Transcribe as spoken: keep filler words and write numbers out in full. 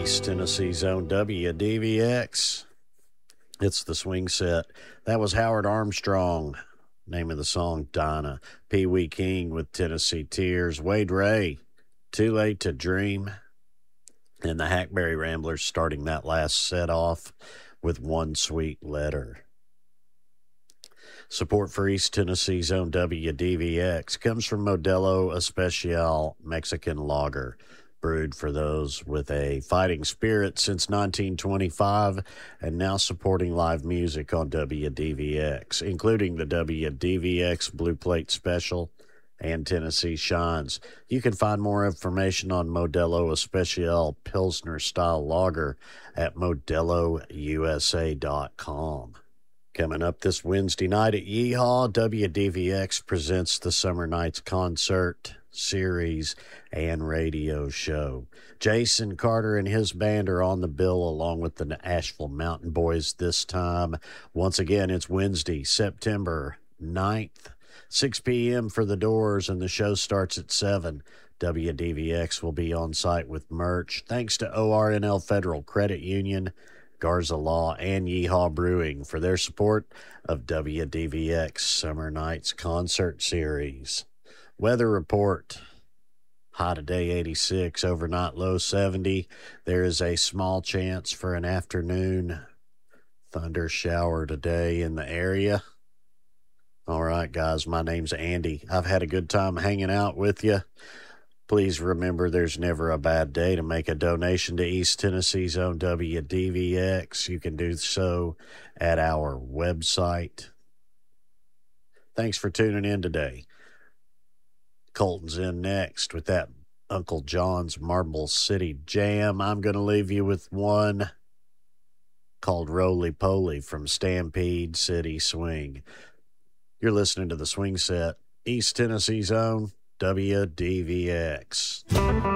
East Tennessee's own W D V X. It's the swing set. That was Howard Armstrong. Name of the song, Donna. Pee Wee King with Tennessee Tears. Wade Ray, Too Late to Dream. And the Hackberry Ramblers starting that last set off with One Sweet Letter. Support for East Tennessee's own W D V X comes from Modelo Especial Mexican Lager, brewed for those with a fighting spirit since nineteen twenty-five, and now supporting live music on W D V X, including the W D V X Blue Plate Special and Tennessee Shines. You can find more information on Modelo Especial Pilsner Style Lager at modelo u s a dot com. Coming up this Wednesday night at Yeehaw, W D V X presents the Summer Nights Concert Series and Radio Show. Jason Carter and his band are on the bill along with the Asheville Mountain Boys this time. Once again, it's Wednesday, September ninth, six p.m. for the doors, and the show starts at seven. W D V X will be on site with merch. Thanks to O R N L Federal Credit Union, Garza Law, and Yeehaw Brewing for their support of W D V X Summer Nights Concert Series. Weather report. High today, eighty-six. Overnight low, seventy. There is a small chance for an afternoon thunder shower today in the area. All right, guys, my name's Andy. I've had a good time hanging out with you. Please remember there's never a bad day to make a donation to East Tennessee's own W D V X. You can do so at our website. Thanks for tuning in today. Colton's in next with that Uncle John's Marble City Jam. I'm going to leave you with one called Roly Poly from Stampede City Swing. You're listening to the Swing Set, East Tennessee's own W D V X.